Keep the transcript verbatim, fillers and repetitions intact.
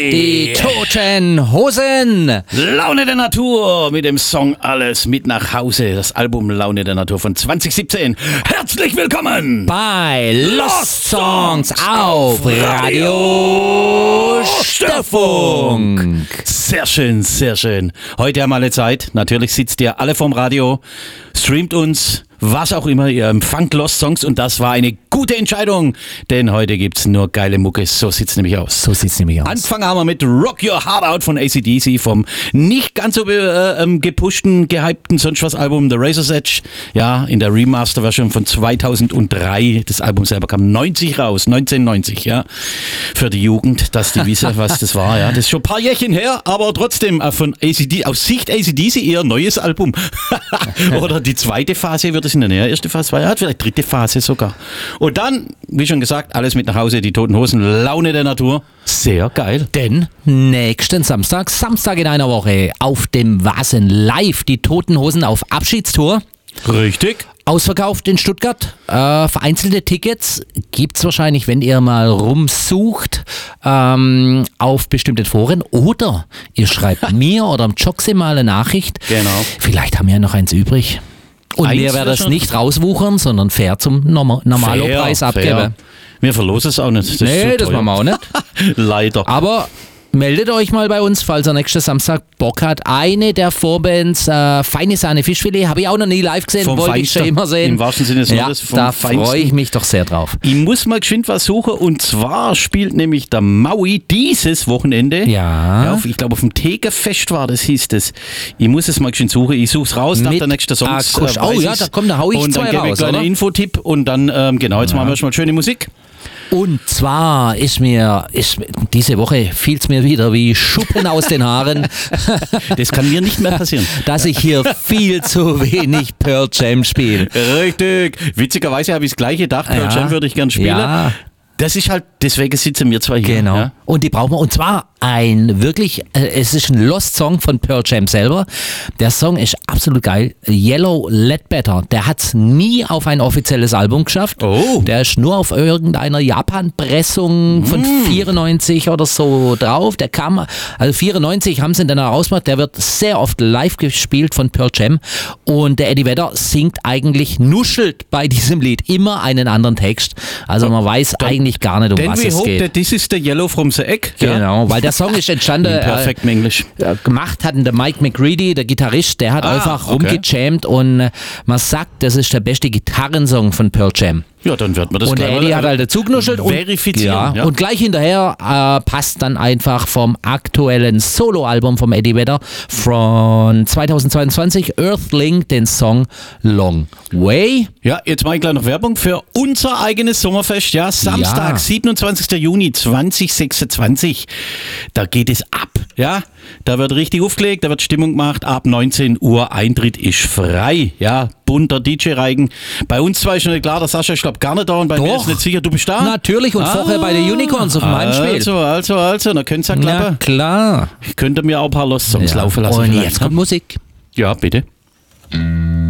Die Toten Hosen. Laune der Natur mit dem Song Alles mit nach Hause. Das Album Laune der Natur von zwanzig siebzehn. Herzlich willkommen bei Lost Songs auf Radio Störfunk. Sehr schön, sehr schön. Heute haben wir alle Zeit. Natürlich sitzt ihr alle vorm Radio, streamt uns, was auch immer, ihr empfangt Lost Songs und das war eine gute Entscheidung, denn heute gibt's nur geile Mucke, so sieht's nämlich aus. So sieht's nämlich aus. Anfang haben wir mit Rock Your Heart Out von A C D C vom nicht ganz so äh, ähm, gepushten, gehypten sonst was Album The Razor's Edge, ja, in der Remaster-Version von zweitausenddrei. Das Album selber kam neunzig raus, neunzehnhundertneunzig, ja, für die Jugend, dass die wissen, was das war, ja. Das ist schon ein paar Jährchen her, aber trotzdem äh, von A C D C, aus Sicht A C D C eher neues Album. Oder die zweite Phase wird es in der Nähe, erste Phase, zweite, vielleicht dritte Phase sogar. Und dann, wie schon gesagt, alles mit nach Hause, die Toten Hosen, Laune der Natur. Sehr geil. Denn nächsten Samstag, Samstag in einer Woche, auf dem Wasen live, die Toten Hosen auf Abschiedstour. Richtig. Ausverkauft in Stuttgart. Äh, vereinzelte Tickets gibt es wahrscheinlich, wenn ihr mal rumsucht, ähm, auf bestimmten Foren. Oder ihr schreibt mir oder am Joxi mal eine Nachricht. Genau. Vielleicht haben wir ja noch eins übrig. Und Eins wir werden das schon? nicht rauswuchern, sondern fair zum Norm- Normalo-Preis Fair, abgeben. fair. Wir verlosen es auch nicht. Das Nee, ist so das teuer. machen wir auch nicht. Leider. Aber meldet euch mal bei uns, falls ihr nächsten Samstag Bock hat. Eine der Vorbands, äh, Feine Sahne Fischfilet, habe ich auch noch nie live gesehen, Vom wollte ich schon Feinsten, immer sehen. im wahrsten Sinne des ja, Wortes, vom da Feinsten. freue ich mich doch sehr drauf. Ich muss mal geschwind was suchen und zwar spielt nämlich der Maui dieses Wochenende. Ja. ja auf, ich glaube auf dem Tegerfest war das, hieß das. Ich muss es mal geschwind suchen. Ich suche es raus nach Mit der nächsten Songs. Akusch- äh, oh weiß ja, ich's. da kommt, da hau ich und zwei dann gebe ich raus, einen oder? Infotipp und dann, ähm, genau, jetzt machen wir erstmal schöne Musik. Und zwar ist mir, ist, diese Woche fiel es mir wieder wie Schuppen aus den Haaren, Das kann mir nicht mehr passieren. dass ich hier viel zu wenig Pearl Jam spiele. Richtig. Witzigerweise habe ich das gleiche gedacht. Pearl Ja. Jam würde ich gern spielen. Ja. Das ist halt, deswegen sitzen wir zwei hier. Genau. Ja? Und die brauchen wir. Und zwar ein wirklich, äh, es ist ein Lost Song von Pearl Jam selber. Der Song ist absolut geil. Yellow Ledbetter. Der hat es nie auf ein offizielles Album geschafft. Oh. Der ist nur auf irgendeiner Japan-Pressung von vierundneunzig oder so drauf. Der kam, also vierundneunzig haben sie ihn dann herausgemacht. Der wird sehr oft live gespielt von Pearl Jam. Und der Eddie Vedder singt eigentlich, nuschelt bei diesem Lied immer einen anderen Text. Also man weiß eigentlich gar nicht, um Then was we es hope geht. that this is the yellow from the egg. Genau, weil der Song ist entstanden, In äh, perfektem Englisch. äh, gemacht hatten der Mike McCready, der Gitarrist, der hat Ah, einfach okay. rumgejammt und äh, man sagt, das ist der beste Gitarrensong von Pearl Jam. Ja, dann wird man das Und der gleich Eddie mal hat halt dazu genuschelt und, verifizieren. ja, Ja. und gleich hinterher äh, passt dann einfach vom aktuellen Soloalbum vom Eddie Vedder von zweitausendzweiundzwanzig, Earthling, den Song Long Way. Ja, jetzt mache ich gleich noch Werbung für unser eigenes Sommerfest. Ja, Samstag, Ja. siebenundzwanzigster Juni zweitausendsechsundzwanzig. Da geht es ab. Ja, da wird richtig aufgelegt, da wird Stimmung gemacht. Ab neunzehn Uhr Eintritt ist frei. Ja, bunter D J-Reigen. Bei uns zwar ist noch nicht klar, der Sascha ist glaube gar nicht da und bei mir Doch. ist nicht sicher, du bist da? Natürlich und vorher bei den Unicorns auf dem Heimspiel. Also, also, also, da könnt's ja Na klappen. klar. Ich könnte mir auch ein paar Lost Songs Ja. laufen lassen. Und vielleicht, jetzt ne? kommt Musik. Ja, bitte.